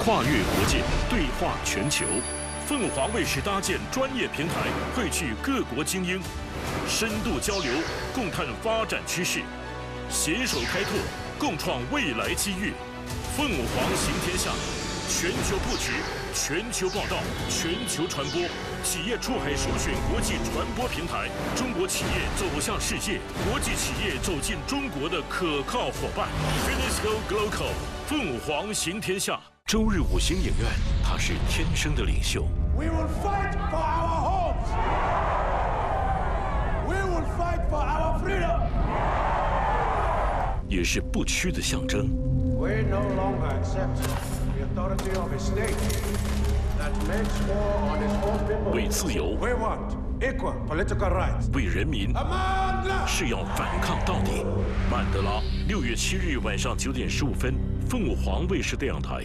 跨越国界，对话全球。凤凰卫视搭建专业平台，汇聚各国精英，深度交流，共探发展趋势，携手开拓，共创未来机遇。凤凰行天下，全球布局，全球报道，全球传播，企业出海首选国际传播平台，中国企业走向世界，国际企业走进中国的可靠伙伴。Finisco Global， 凤凰行天下。周日5星影院，他是天生的领袖。 We will fight for our homes. We will fight for our freedom. 也是不屈的象征。 We no longer accept the authority of a state that makes war on its own people. 为自由， We want equal political rights. 为人民， Amandla! 是要反抗到底。曼德拉，6月7日晚上9点15分，凤凰卫视电影台。